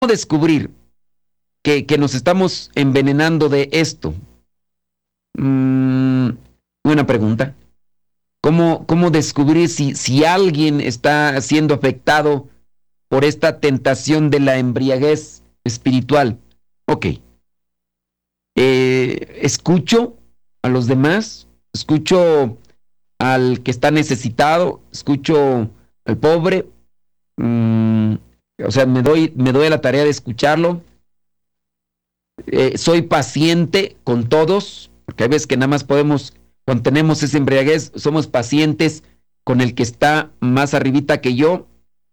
descubrir que nos estamos envenenando de esto? Buena pregunta. ¿Cómo descubrir si alguien está siendo afectado por esta tentación de la embriaguez espiritual? Ok. Escucho a los demás, escucho al que está necesitado, escucho al pobre, o sea, me doy a la tarea de escucharlo. Soy paciente con todos, porque hay veces que nada más podemos, cuando tenemos esa embriaguez, somos pacientes con el que está más arribita que yo.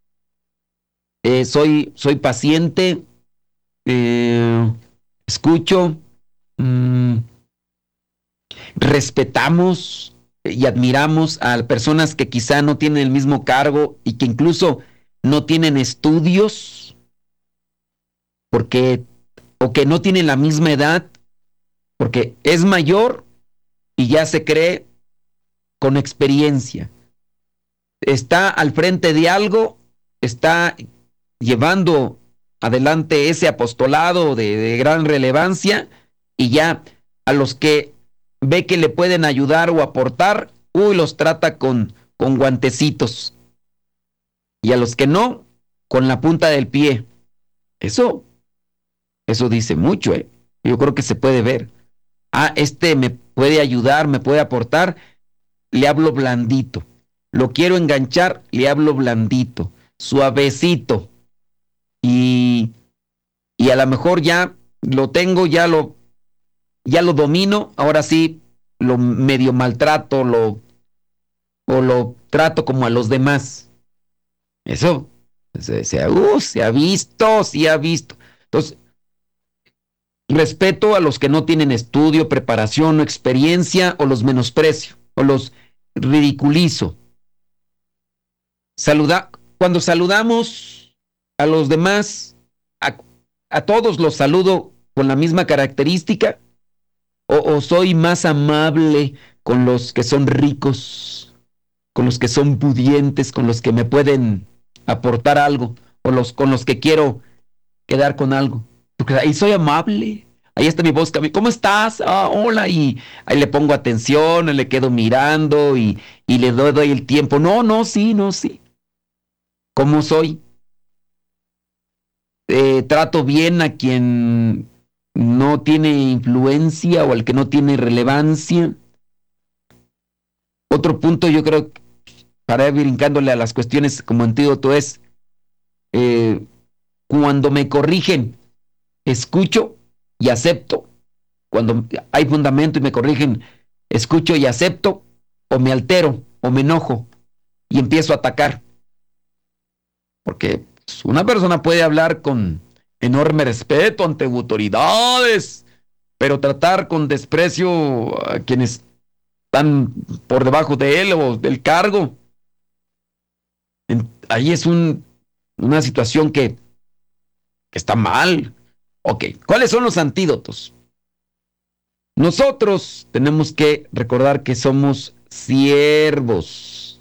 Soy paciente, escucho, respetamos y admiramos a personas que quizá no tienen el mismo cargo y que incluso no tienen estudios, o que no tienen la misma edad, porque es mayor y ya se cree con experiencia. Está al frente de algo, está llevando adelante ese apostolado de gran relevancia, y ya a los que ve que le pueden ayudar o aportar, los trata con guantecitos. Y a los que no, con la punta del pie. Eso dice mucho, ¿eh? Yo creo que se puede ver. Este me puede ayudar, me puede aportar, le hablo blandito. Lo quiero enganchar, le hablo blandito, suavecito. Y a lo mejor ya lo tengo, ya lo domino, ahora sí lo medio maltrato, o lo trato como a los demás. Eso se ha visto, sí ha visto. Entonces, respeto a los que no tienen estudio, preparación o experiencia, o los menosprecio, o los ridiculizo. Cuando saludamos a los demás, a todos los saludo con la misma característica, o soy más amable con los que son ricos, con los que son pudientes, con los que me pueden aportar algo, o con los que quiero quedar con algo. Porque ahí soy amable, ahí está mi voz, ¿cómo estás? Hola, y ahí le pongo atención, le quedo mirando y le doy el tiempo. No, sí. ¿Cómo soy? Trato bien a quien no tiene influencia o al que no tiene relevancia. Otro punto, yo creo, para ir brincándole a las cuestiones como antídoto, es cuando me corrigen, escucho y acepto. Cuando hay fundamento y me corrigen, escucho y acepto, o me altero o me enojo y empiezo a atacar. Porque una persona puede hablar con enorme respeto ante autoridades, pero tratar con desprecio a quienes están por debajo de él o del cargo, ahí es una situación que está mal. Ok, ¿cuáles son los antídotos? Nosotros tenemos que recordar que somos siervos,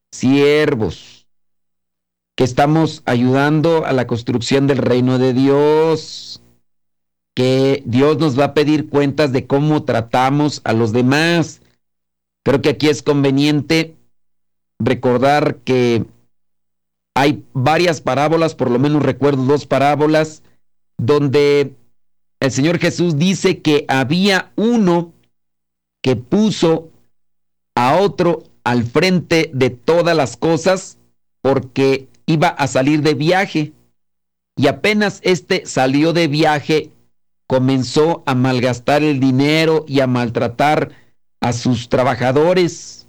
que estamos ayudando a la construcción del reino de Dios, que Dios nos va a pedir cuentas de cómo tratamos a los demás. Creo que aquí es conveniente recordar que hay varias parábolas, por lo menos recuerdo 2 parábolas, donde el Señor Jesús dice que había uno que puso a otro al frente de todas las cosas porque iba a salir de viaje, y apenas salió de viaje, comenzó a malgastar el dinero y a maltratar a sus trabajadores,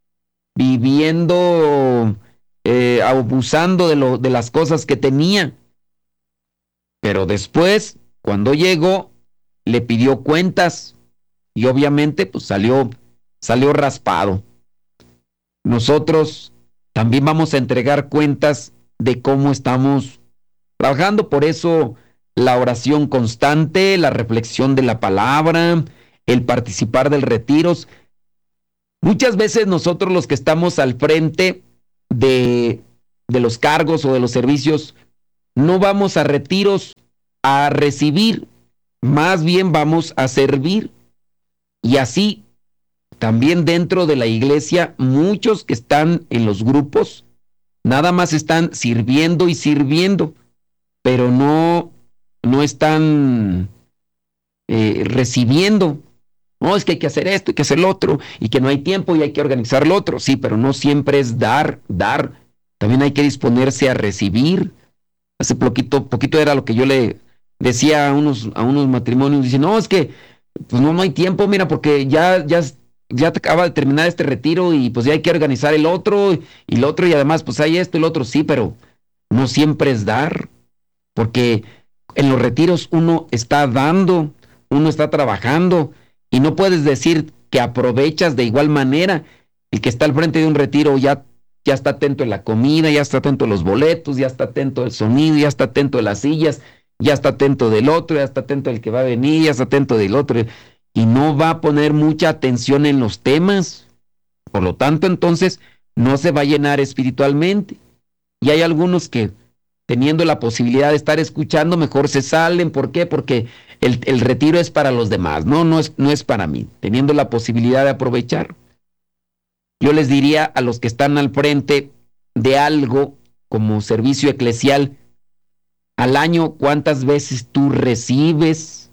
viviendo, abusando de las cosas que tenía. Pero después, cuando llegó, le pidió cuentas y obviamente pues salió raspado. Nosotros también vamos a entregar cuentas de cómo estamos trabajando. Por eso la oración constante, la reflexión de la palabra, el participar del retiros. Muchas veces nosotros, los que estamos al frente de los cargos o de los servicios, no vamos a retiros a recibir, más bien vamos a servir. Y así, también dentro de la iglesia, muchos que están en los grupos, nada más están sirviendo y sirviendo, pero no están recibiendo. No, es que hay que hacer esto, hay que hacer lo otro, y que no hay tiempo y hay que organizar lo otro. Sí, pero no siempre es dar. También hay que disponerse a recibir. Hace poquito era lo que yo le decía a unos matrimonios. Dicen, no, es que pues no hay tiempo, mira, porque ya te acaba de terminar este retiro y pues ya hay que organizar el otro y lo otro, y además pues hay esto y lo otro. Sí, pero no siempre es dar, porque en los retiros uno está dando, uno está trabajando, y no puedes decir que aprovechas de igual manera. El que está al frente de un retiro ya está atento a la comida, ya está atento a los boletos, ya está atento al sonido, ya está atento a las sillas, ya está atento del otro, ya está atento al que va a venir, ya está atento del otro, y no va a poner mucha atención en los temas. Por lo tanto, entonces, no se va a llenar espiritualmente. Y hay algunos que, teniendo la posibilidad de estar escuchando, mejor se salen. ¿Por qué? Porque el retiro es para los demás, no es para mí, teniendo la posibilidad de aprovechar. Yo les diría a los que están al frente de algo como servicio eclesial, al año, ¿cuántas veces tú recibes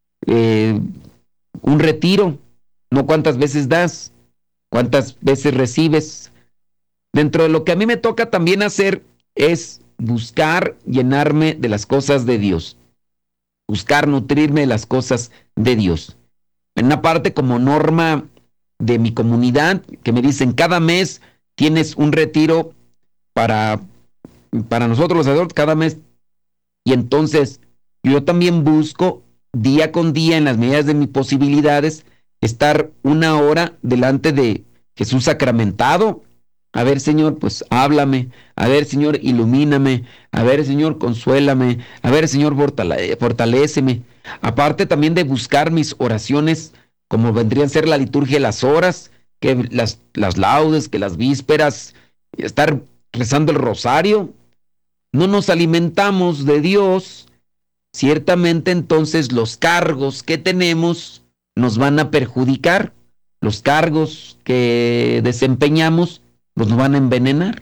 un retiro? No cuántas veces das, cuántas veces recibes. Dentro de lo que a mí me toca también hacer es buscar llenarme de las cosas de Dios, buscar nutrirme de las cosas de Dios. En una parte, como norma de mi comunidad, que me dicen, cada mes tienes un retiro para nosotros los adultos, cada mes. Y entonces yo también busco día con día, en las medidas de mis posibilidades, estar 1 hora delante de Jesús sacramentado. A ver, Señor, pues háblame. A ver, Señor, ilumíname. A ver, Señor, consuélame. A ver, Señor, fortaléceme. Aparte también de buscar mis oraciones, como vendrían a ser la liturgia de las horas, que las laudes, que las vísperas, estar rezando el rosario. No nos alimentamos de Dios, ciertamente entonces los cargos que tenemos nos van a perjudicar. Los cargos que desempeñamos nos van a envenenar.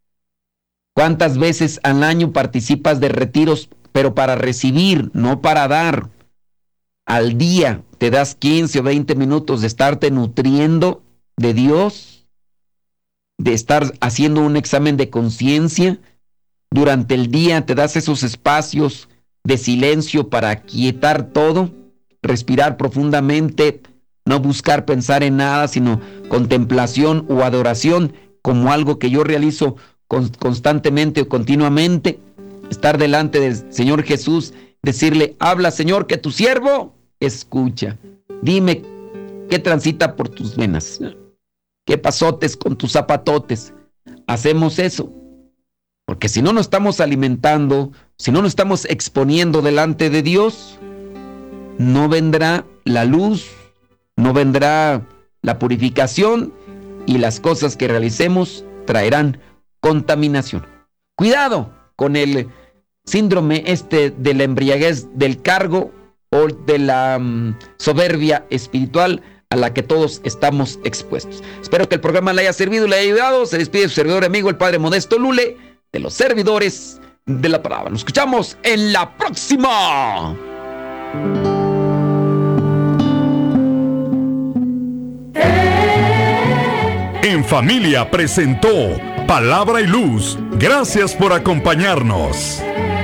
¿Cuántas veces al año participas de retiros, pero para recibir, no para dar? Al día te das 15 o 20 minutos de estarte nutriendo de Dios, de estar haciendo un examen de conciencia. Durante el día te das esos espacios de silencio para aquietar todo, respirar profundamente, no buscar pensar en nada, sino contemplación o adoración como algo que yo realizo constantemente o continuamente. Estar delante del Señor Jesús, decirle, habla, Señor, que tu siervo escucha. Dime qué transita por tus venas, qué pasotes con tus zapatotes. Hacemos eso. Porque si no nos estamos alimentando, si no nos estamos exponiendo delante de Dios, no vendrá la luz, no vendrá la purificación, y las cosas que realicemos traerán contaminación. Cuidado con el síndrome de la embriaguez del cargo o de la soberbia espiritual a la que todos estamos expuestos. Espero que el programa le haya servido, le haya ayudado. Se despide su servidor amigo, el Padre Modesto Lule, de los servidores de la palabra. Nos escuchamos en la próxima. En Familia presentó Palabra y Luz. Gracias por acompañarnos.